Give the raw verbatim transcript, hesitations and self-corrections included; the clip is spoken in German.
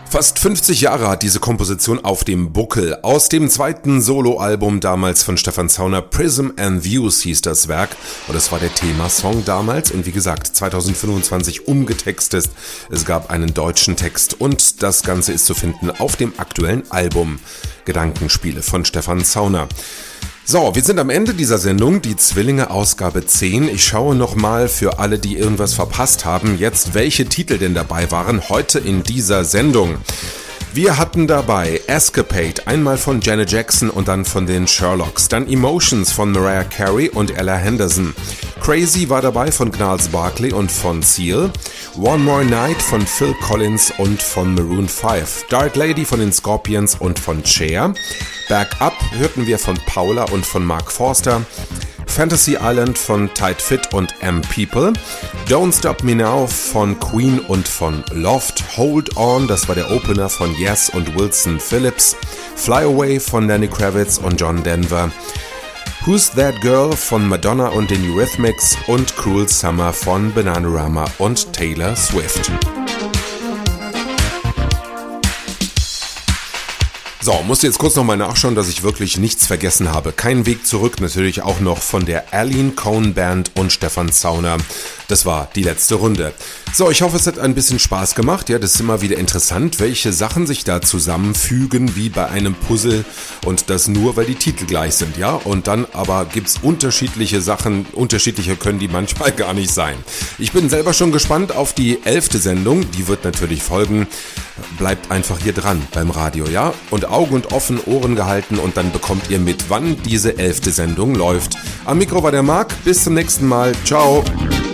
Fast fünfzig Jahre hat diese Komposition auf dem Buckel. Aus dem zweiten Soloalbum damals von Stefan Zauner, Prism and Views hieß das Werk. Und es war der Themasong damals und wie gesagt zwanzig fünfundzwanzig umgetextet. Es gab einen deutschen Text und das Ganze ist zu finden auf dem aktuellen Album Gedankenspiele von Stefan Zauner. So, wir sind am Ende dieser Sendung, die Zwillinge Ausgabe zehn. Ich schaue nochmal für alle, die irgendwas verpasst haben, jetzt welche Titel denn dabei waren heute in dieser Sendung. Wir hatten dabei Escapade, einmal von Janet Jackson und dann von den Sherlocks. Dann Emotions von Mariah Carey und Ella Henderson. Crazy war dabei von Gnarls Barkley und von Seal. One More Night von Phil Collins und von Maroon fünf. Dark Lady von den Scorpions und von Cher. Back Up hörten wir von Paula und von Mark Forster. Fantasy Island von Tight Fit und M People. Don't Stop Me Now von Queen und von Loft. Hold On, das war der Opener von Yes und Wilson Phillips. Fly Away von Lenny Kravitz und John Denver. Who's That Girl von Madonna und den Eurythmics und Cruel Summer von Bananarama und Taylor Swift. So, musste jetzt kurz nochmal nachschauen, dass ich wirklich nichts vergessen habe. Kein Weg zurück, natürlich auch noch von der Aline Cohn Band und Stefan Zauner. Das war die letzte Runde. So, ich hoffe, es hat ein bisschen Spaß gemacht. Ja, das ist immer wieder interessant, welche Sachen sich da zusammenfügen, wie bei einem Puzzle. Und das nur, weil die Titel gleich sind, ja. Und dann aber gibt's unterschiedliche Sachen, unterschiedliche können die manchmal gar nicht sein. Ich bin selber schon gespannt auf die elfte Sendung. Die wird natürlich folgen. Bleibt einfach hier dran beim Radio, ja. Und Augen und offen, Ohren gehalten und dann bekommt ihr mit, wann diese elfte Sendung läuft. Am Mikro war der Marc. Bis zum nächsten Mal. Ciao.